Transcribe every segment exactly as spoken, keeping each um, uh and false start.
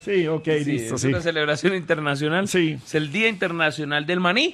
Sí, ok, Sí, listo, es sí. una celebración internacional. Sí. Es el Día Internacional del Maní.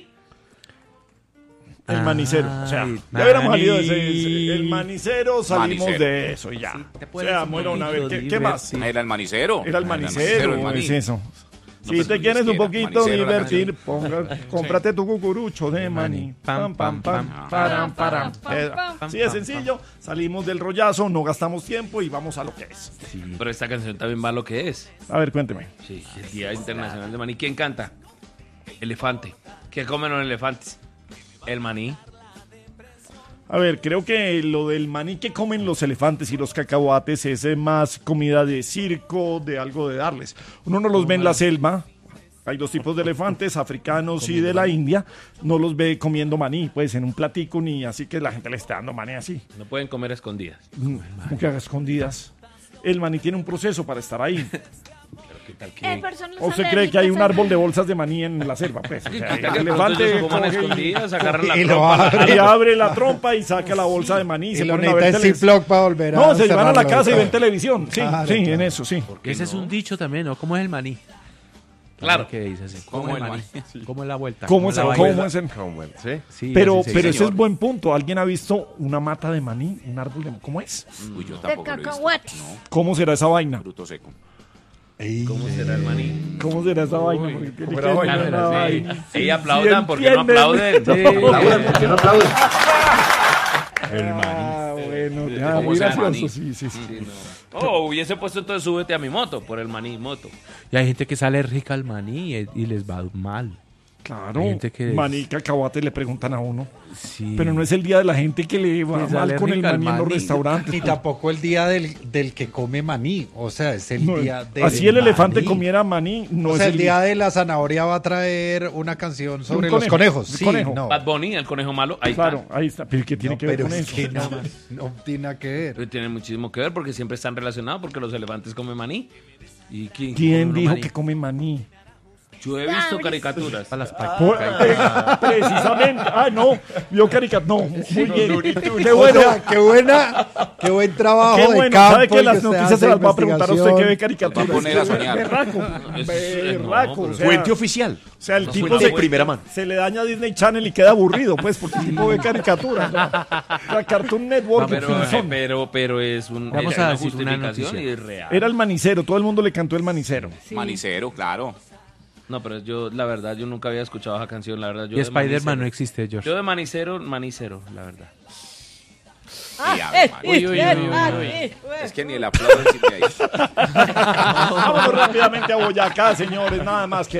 El manicero, o sea, Ay, ya hubiéramos maní. salido de ese, ese- el manicero, salimos Manicero. de eso y ya. Sí, te o puedes sea, un fueron a ver, poquito ¿qué, qué más? divertir. Era el manicero. Era el manicero, el maní. es eso. Si pues, te no, quieres es un que era poquito manicero la divertir, ponga, cómprate tu cucurucho de maní. Pam, pam, pam, param, param. Eh, Así de sencillo, salimos del rollazo, no gastamos tiempo y vamos a lo que es. Pero esta canción también va a lo que es. A ver, cuénteme. Sí, el Día Internacional del Maní. ¿Quién canta? Elefante. ¿Qué comen los elefantes? El maní. A ver, creo que lo del maní que comen los elefantes y los cacahuates es eh, más comida de circo, de algo de darles. Uno no los ve en la selva. Hay dos tipos de elefantes, africanos y de la India. No los ve comiendo maní, pues en un platico ni así que la gente le esté dando maní así. No pueden comer a escondidas. Como que haga escondidas. El maní tiene un proceso para estar ahí. ¿Qué tal que? Eh, personas ¿O se cree que hay un árbol de bolsas de maní en la selva? Pues, o sea, el elefante se coman a coge y- escondidas, agarran la y lo trompa. abre. y abre la trompa y saca la bolsa de maní. Y Y se lo ponen a ver necesita el tele- Ziploc para volver a No, se van a la cerrarlo. casa y ven televisión. Sí, Claro, sí, claro. en eso, sí. Ese es un dicho también, ¿no? ¿Cómo es el maní? Claro. Que dice así. ¿Cómo ¿Cómo, el el maní? maní? ¿Cómo es la vuelta? ¿Cómo, es, la cómo vaina? es el- ¿Sí? Sí, Pero, así se pero dice. ese es buen punto. ¿Alguien ha visto una mata de maní? ¿Un árbol de ¿Cómo es? Uy, yo De tampoco lo he visto. cacahuates. No, ¿Cómo será esa vaina? fruto seco. ¿Cómo será el maní? ¿Cómo será esa vaina? Porque tiene ¿cómo que era ser vaina? una Sí. vaina. Sí, aplaudan, ¿por qué no entienden. aplauden? Sí. El maní. Ah, bueno, ya, ¿Cómo muy será el gracioso, maní? sí, sí, sí. Oh, hubiese puesto entonces súbete a mi moto por el maní moto. Y hay gente que sale rica al maní y, y les va mal. Claro, Hay gente que es- maní, cacahuate le preguntan a uno. Sí. Pero no es el día de la gente que le va Que mal sale con el rica el maní en los maní. restaurantes. Ni tampoco el día del, del que come maní. O sea, es el No, día del así el elefante maní. comiera maní, no O es sea, el el día de la zanahoria va a traer una canción sobre los conejo, conejos. un Sí, conejo. no. Bad Bunny, el conejo malo, ahí Claro, está. ahí está. Pero ¿qué tiene No, que ver pero con es eso? que no, no tiene nada que ver. Pero tiene muchísimo que ver porque siempre están relacionados porque los elefantes comen maní. ¿Y quién, ¿Quién come dijo maní? que come maní? Yo he visto caricaturas. Para las Por- eh, precisamente. Ah, no. Vio caricatura. No, muy bien. Qué bueno. O sea, qué buena, qué buen trabajo Qué de bueno. campo. ¿Sabe que el las usted noticias hace se las va a preguntar a usted que ve investigación. caricaturas? Va a poner a soñar. Berraco. Eso es- no, Berraco. pero- o sea, Fuente oficial. O sea, el No, tipo fuente se, de primera mano. se le daña a Disney Channel y queda aburrido, pues, porque el tipo ve caricaturas. La, la Cartoon Network. Pero, ¿quiénes son? pero, pero es un, Vamos es a una decir una justificación noticia. y es real. Era el manicero, todo el mundo le cantó el manicero. Manicero, claro. No, pero yo, la verdad, yo nunca había escuchado esa canción, la verdad. Yo Y de Spider-Man no manicero- existe, George. Yo de manicero, manicero, la verdad. Sí, Ave María. Uy, uy, uy, uy, uy. Es que ni el aplauso sirve ahí. Vámonos rápidamente a Boyacá, señores, nada más que